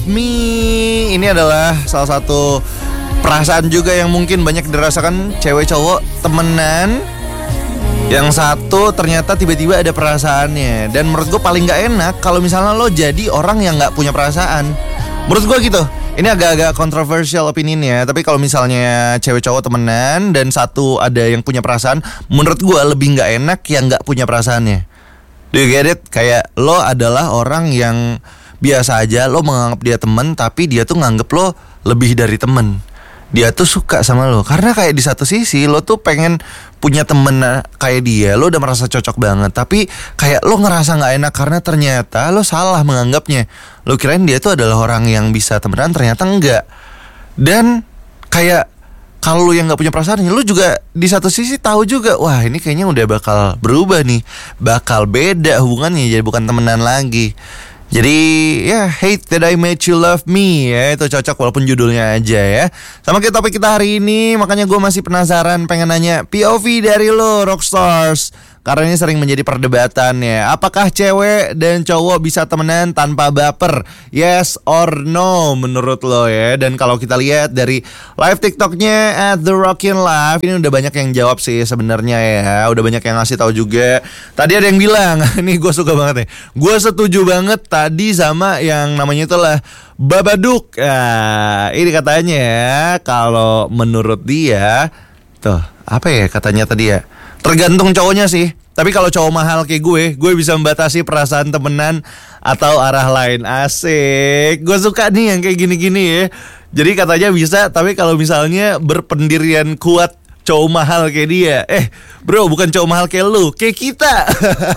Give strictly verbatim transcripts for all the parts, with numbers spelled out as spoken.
Love Me. Ini adalah salah satu perasaan juga yang mungkin banyak dirasakan cewek cowok temenan. Yang satu ternyata tiba-tiba ada perasaannya. Dan menurut gue paling gak enak kalau misalnya lo jadi orang yang gak punya perasaan. Menurut gue gitu. Ini agak-agak controversial opinion ya. Tapi kalau misalnya cewek cowok temenan dan satu ada yang punya perasaan, menurut gue lebih gak enak yang gak punya perasaannya. Do you get it? Kayak lo adalah orang yang biasa aja, lo menganggap dia temen, tapi dia tuh nganggep lo lebih dari temen. Dia tuh suka sama lo. Karena kayak di satu sisi lo tuh pengen punya temen kayak dia, lo udah merasa cocok banget. Tapi kayak lo ngerasa gak enak karena ternyata lo salah menganggapnya. Lo kirain dia tuh adalah orang yang bisa temenan, ternyata enggak. Dan kayak kalau lo yang gak punya perasaan, lo juga di satu sisi tahu juga, wah ini kayaknya udah bakal berubah nih, bakal beda hubungannya, jadi bukan temenan lagi. Jadi ya, Hate That I Made You Love Me ya, itu cocok walaupun judulnya aja ya. Sama kayak topik kita hari ini, makanya gue masih penasaran, pengen nanya P O V dari lo Rockstars. Karena ini sering menjadi perdebatan ya. Apakah cewek dan cowok bisa temenan tanpa baper? Yes or no menurut lo ya. Dan kalau kita lihat dari live TikToknya at The Rockin' Live, ini udah banyak yang jawab sih sebenarnya ya. Udah banyak yang ngasih tahu juga. Tadi ada yang bilang, ini gue suka banget ya, gue setuju banget tadi sama yang namanya itulah Babaduk. Nah, ini katanya ya, kalau menurut dia, tuh apa ya katanya tadi ya, tergantung cowoknya sih. Tapi kalau cowok mahal kayak gue, gue bisa membatasi perasaan temenan atau arah lain. Asik. Gue suka nih yang kayak gini-gini ya. Jadi katanya bisa, tapi kalau misalnya berpendirian kuat cowok mahal kayak dia. Eh bro, bukan cowok mahal kayak lu, kayak kita.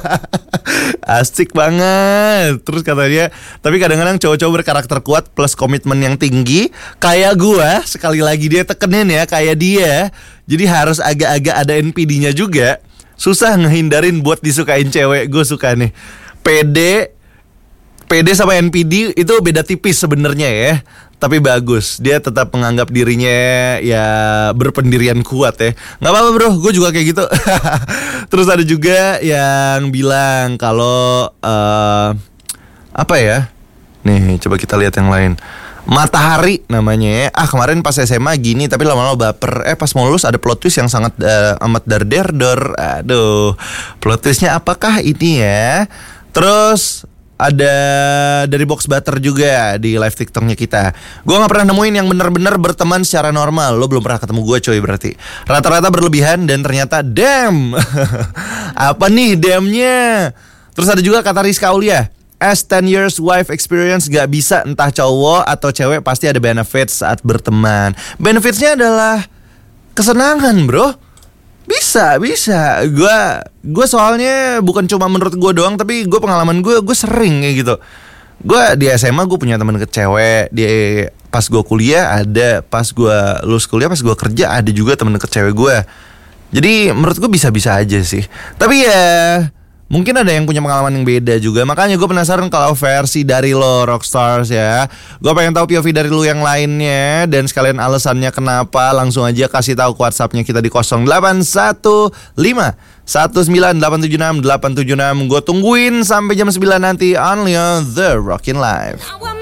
Asik banget. Terus katanya, tapi kadang-kadang cowok-cowok berkarakter kuat plus komitmen yang tinggi, kayak gue, sekali lagi dia tekenin ya, kayak dia. Jadi harus agak-agak ada N P D-nya juga. Susah ngehindarin buat disukain cewek. Gue suka nih Pede Pede sama N P D itu beda tipis sebenarnya ya. Tapi bagus, dia tetap menganggap dirinya ya berpendirian kuat ya. Gak apa-apa bro, gue juga kayak gitu. Terus ada juga yang bilang kalau uh, apa ya, nih coba kita lihat yang lain. Matahari namanya ya. Ah kemarin pas S M A gini, tapi lama-lama baper. Eh pas mau lulus ada plot twist yang sangat uh, amat dar-der-dor. Aduh, plot twistnya apakah ini ya? Terus ada dari Box Butter juga di live TikToknya kita. Gue gak pernah nemuin yang benar-benar berteman secara normal. Lo belum pernah ketemu gue coy berarti. Rata-rata berlebihan dan ternyata damn. Apa nih damnnya? Terus ada juga kata Rizka Aulia, as ten years wife experience, gak bisa entah cowok atau cewek pasti ada benefits saat berteman. Benefitsnya adalah kesenangan bro. Bisa, bisa. Gue gue soalnya bukan cuma menurut gue doang, tapi gue pengalaman gue, gue sering kayak gitu. Gue di S M A gue punya teman ke cewek. Di pas gue kuliah ada, pas gue lulus kuliah, pas gue kerja ada juga teman ke cewek gue. Jadi menurut gue bisa-bisa aja sih. Tapi ya mungkin ada yang punya pengalaman yang beda juga. Makanya gue penasaran kalau versi dari lo Rockstars ya. Gue pengen tahu P O V dari lo yang lainnya. Dan sekalian alasannya kenapa, langsung aja kasih tahu ke WhatsAppnya kita di nol delapan satu lima satu sembilan delapan tujuh enam delapan tujuh enam. Gue tungguin sampai jam sembilan nanti. Only on The Rockin' Live.